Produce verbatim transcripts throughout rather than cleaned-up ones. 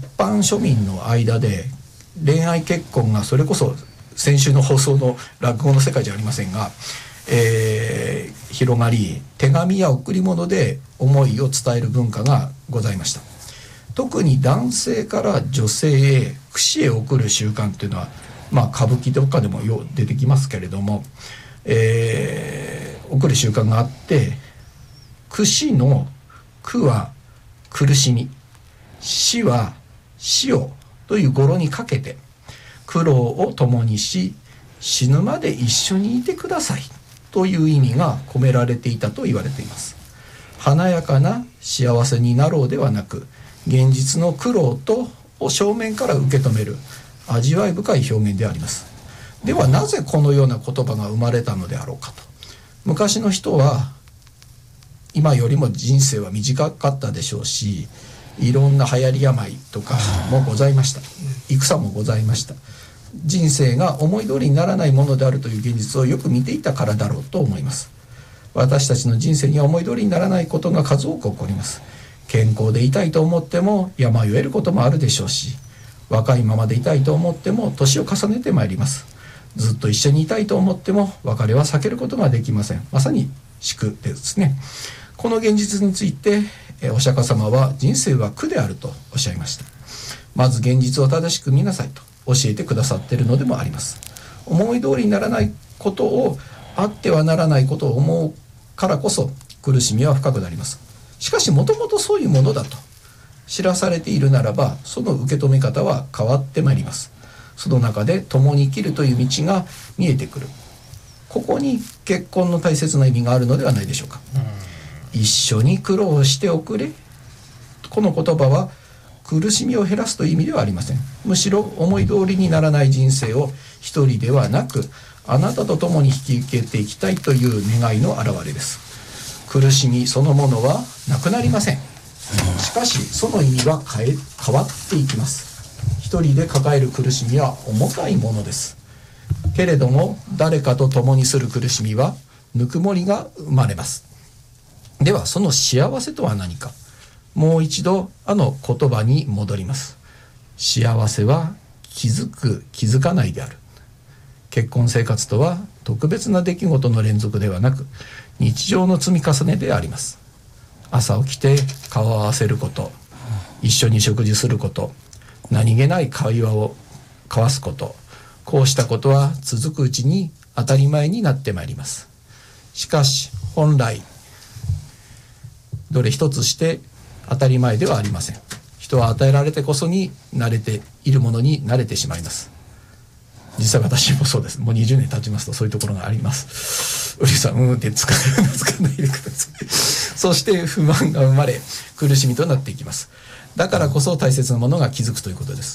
般庶民の間で恋愛結婚がそれこそ先週の放送の落語の世界じゃありませんが、えー、広がり、手紙や贈り物で思いを伝える文化がございました。特に男性から女性へ櫛へ贈る習慣っていうのは、まあ、歌舞伎とかでもよう出てきますけれども、えー、贈る習慣があって、櫛の苦は苦しみ、死は死をという語呂にかけて、苦労を共にし死ぬまで一緒にいてくださいという意味が込められていたと言われています。華やかな幸せになろうではなく、現実の苦労とを正面から受け止める味わい深い表現であります。ではなぜこのような言葉が生まれたのであろうかと。昔の人は今よりも人生は短かったでしょうし、いろんな流行り病とかもございました。戦もございました。人生が思い通りにならないものであるという現実をよく見ていたからだろうと思います。私たちの人生には思い通りにならないことが数多く起こります。健康でいたいと思っても病を得ることもあるでしょうし、若いままでいたいと思っても年を重ねてまいります。ずっと一緒にいたいと思っても別れは避けることができません。まさに宿ですね。この現実についてお釈迦様は人生は苦であるとおっしゃいました。まず現実を正しく見なさいと教えてくださっているのでもあります。思い通りにならないことをあってはならないことを思うからこそ苦しみは深くなります。しかしもともとそういうものだと知らされているならば、その受け止め方は変わってまいります。その中で共に生きるという道が見えてくる。ここに結婚の大切な意味があるのではないでしょうか。一緒に苦労しておくれ。この言葉は苦しみを減らすという意味ではありません。むしろ思い通りにならない人生を一人ではなく、あなたと共に引き受けていきたいという願いの表れです。苦しみそのものはなくなりません。しかしその意味は変え、変わっていきます。一人で抱える苦しみは重たいものです。けれども誰かと共にする苦しみはぬくもりが生まれます。ではその幸せとは何か。もう一度あの言葉に戻ります。幸せは気づく気づかないである。結婚生活とは特別な出来事の連続ではなく、日常の積み重ねであります。朝起きて顔を合わせること、一緒に食事すること、何気ない会話を交わすこと、こうしたことは続くうちに当たり前になってまいります。しかし本来どれ一つして当たり前ではありません。人は与えられてこそに慣れているものに慣れてしまいます。実際私もそうです。もうにじゅうねん経ちますとそういうところがあります。うりさん、うんってつかつかないでください。そして不満が生まれ苦しみとなっていきます。だからこそ大切なものが気づくということです。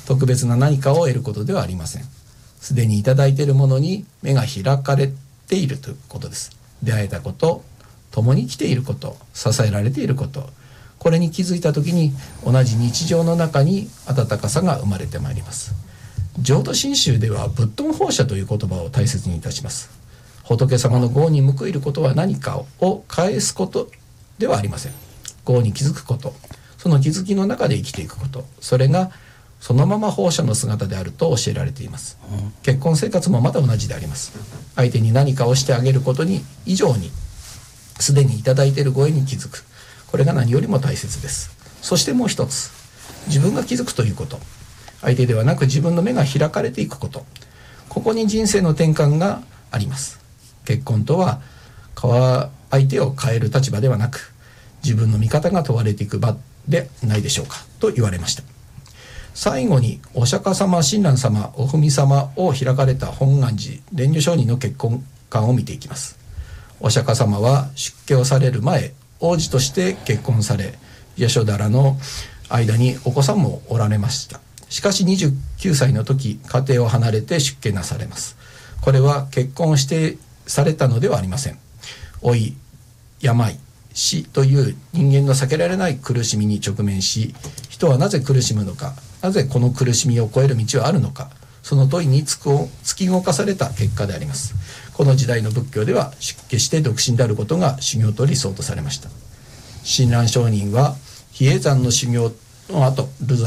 特別な何かを得ることではありません。すでにいただいているものに目が開かれているということです。出会えたこと、共に来ていること、支えられていること、これに気づいた時に同じ日常の中に温かさが生まれてまいります。浄土真宗では仏頓放射という言葉を大切にいたします。仏様の業に報いることは何かを返すことではありません。業に気づくこと、その気づきの中で生きていくこと、それがそのまま放射の姿であると教えられています。結婚生活もまた同じであります。相手に何かをしてあげることに以上にすでにいただいているご縁に気づく、これが何よりも大切です。そしてもう一つ、自分が気づくということ、相手ではなく自分の目が開かれていくこと、ここに人生の転換があります。結婚とは相手を変える立場ではなく、自分の見方が問われていく場でないでしょうかと言われました。最後にお釈迦様、親鸞様、お文様を開かれた本願寺蓮如上人の結婚観を見ていきます。お釈迦様は出家をされる前、王子として結婚され、ヤショダラの間にお子さんもおられました。しかしにじゅうきゅうさいの時、家庭を離れて出家なされます。これは結婚してされたのではありません。老い、病、死という人間の避けられない苦しみに直面し、人はなぜ苦しむのか、なぜこの苦しみを越える道はあるのか、その問いに突き動かされた結果であります。この時代の仏教では出家して独身であることが修行と理想とされました。親鸞上人は比叡山の修行の後、流罪